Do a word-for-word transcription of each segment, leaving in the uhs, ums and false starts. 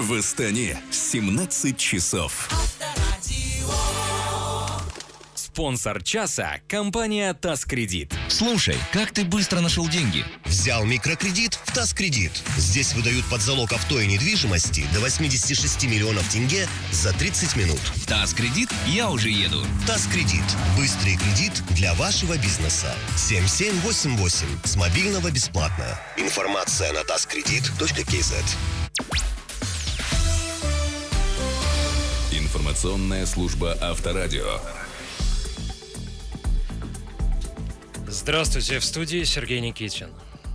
В Астане семнадцать часов. Спонсор часа – компания «Таскредит». Слушай, как ты быстро нашел деньги? Взял микрокредит в Таскредит. Здесь выдают под залог авто и недвижимости до восемьдесят шесть миллионов тенге за тридцать минут. Таскредит, я уже еду. Таскредит. Быстрый кредит для вашего бизнеса. семь семь восемь восемь. С мобильного бесплатно. Информация на таскредит точка кей зет. Информационная служба Авторадио. Здравствуйте, в студии Сергей Никитин.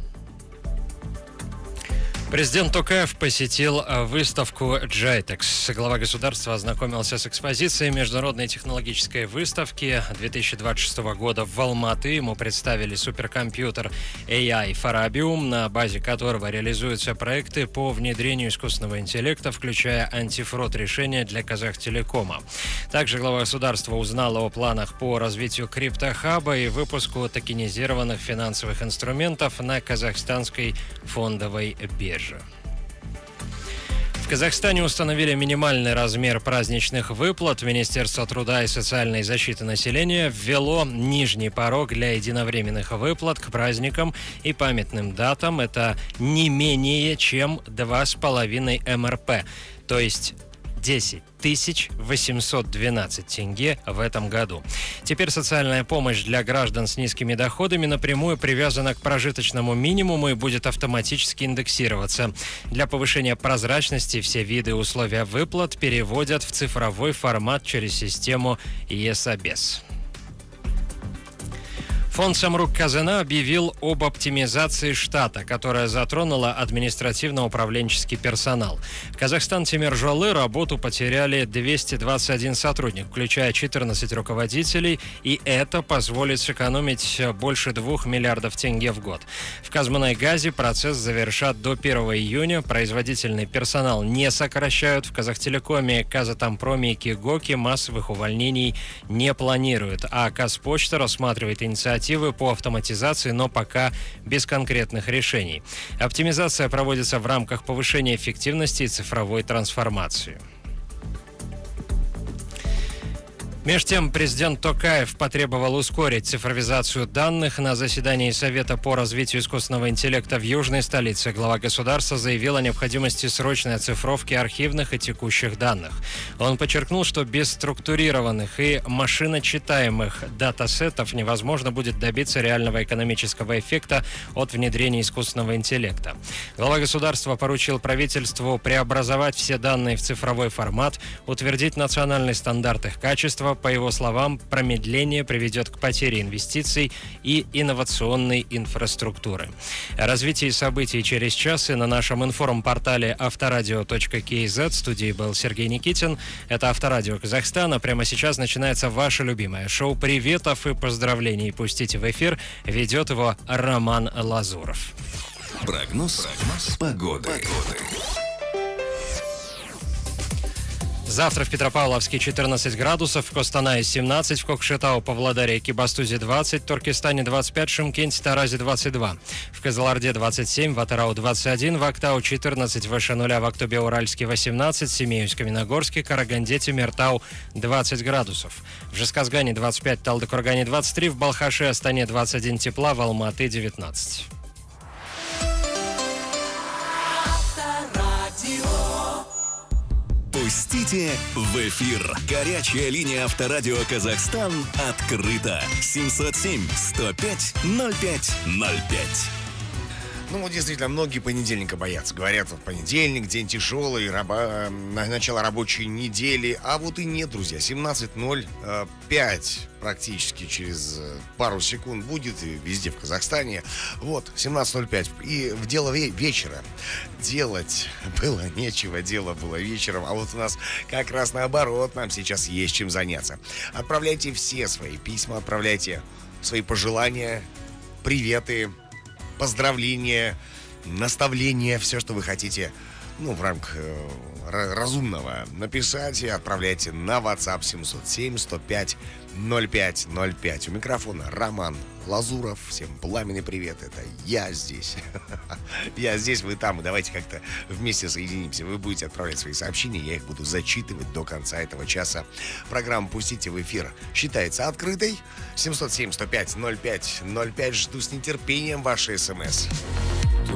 Президент Токаев посетил выставку Jitex. Глава государства ознакомился с экспозицией международной технологической выставки две тысячи двадцать шестого года в Алматы. Ему представили суперкомпьютер эй ай Farabium, на базе которого реализуются проекты по внедрению искусственного интеллекта, включая антифрод решения для Казахтелекома. Также глава государства узнал о планах по развитию криптохаба и выпуску токенизированных финансовых инструментов на казахстанской фондовой бирже. В Казахстане установили минимальный размер праздничных выплат. Министерство труда и социальной защиты населения ввело нижний порог для единовременных выплат к праздникам и памятным датам. Это не менее чем два с половиной эм эр пэ, то есть десять тысяч восемьсот двенадцать тенге в этом году. Теперь социальная помощь для граждан с низкими доходами напрямую привязана к прожиточному минимуму и будет автоматически индексироваться. Для повышения прозрачности все виды и условия выплат переводят в цифровой формат через систему ЕСАБЕС. Фонд Самрук-Казына объявил об оптимизации штата, которая затронула административно-управленческий персонал. В Казахстан-Темиржолы работу потеряли двести двадцать один сотрудник, включая четырнадцать руководителей, и это позволит сэкономить больше двух миллиардов тенге в год. В Казмунайгазе процесс завершат до первого июня. Производительный персонал не сокращают. В Казахтелекоме, Казатомпроме и Кигоке массовых увольнений не планируют, а Казпочта рассматривает инициативу по автоматизации, но пока без конкретных решений. Оптимизация проводится в рамках повышения эффективности и цифровой трансформации. Между тем, президент Токаев потребовал ускорить цифровизацию данных. На заседании Совета по развитию искусственного интеллекта в южной столице глава государства заявил о необходимости срочной оцифровки архивных и текущих данных. Он подчеркнул, что без структурированных и машиночитаемых датасетов невозможно будет добиться реального экономического эффекта от внедрения искусственного интеллекта. Глава государства поручил правительству преобразовать все данные в цифровой формат, утвердить национальный стандарт их качества. По его словам, промедление приведет к потере инвестиций и инновационной инфраструктуры. О развитии событий через час и на нашем информпортале авторадио точка кей зет. В студии был Сергей Никитин. Это Авторадио Казахстана. Прямо сейчас начинается ваше любимое шоу приветов и поздравлений. Пустите в эфир. Ведет его Роман Лазуров. Прогноз, Прогноз погоды. погоды. Завтра в Петропавловске четырнадцать градусов, в Костанае семнадцать, в Кокшетау, Павлодаре и Кибастузе двадцать, в Туркестане двадцать пять, Шымкенте, Таразе двадцать два, в Кызылорде двадцать семь, в Атырау двадцать один, в Актау четырнадцать, выше нуля, в Актобе-Уральске восемнадцать, в Семеюсь-Каменогорске, Караганде, Темиртау двадцать градусов, в Жезказгане двадцать пять, в Талдыкургане двадцать три, в Балхаше, Астане двадцать один тепла, в Алматы девятнадцать. Пустите в эфир. Горячая линия Авторадио Казахстан открыта. семьсот семь сто пять ноль пять ноль пять. Ну, вот действительно, многие понедельника боятся. Говорят, вот понедельник, день тяжелый, раба... начало рабочей недели. А вот и нет, друзья. семнадцать ноль пять практически через пару секунд будет и везде в Казахстане. Вот, семнадцать ноль пять. И в дело вечера. Делать было нечего, дело было вечером. А вот у нас как раз наоборот, нам сейчас есть чем заняться. Отправляйте все свои письма, отправляйте свои пожелания, приветы, поздравления, наставления, все, что вы хотите ну, в рамках э, разумного написать и отправляйте на WhatsApp семьсот семь сто пять ноль пять ноль пять. У микрофона Роман Лазуров. Всем пламенный привет. Это я здесь. Я здесь, вы там. И давайте как-то вместе соединимся. Вы будете отправлять свои сообщения. Я их буду зачитывать до конца этого часа. Программу «Пустите в эфир» считается открытой. семьсот семь сто пять ноль пять ноль пять. Жду с нетерпением ваши смс.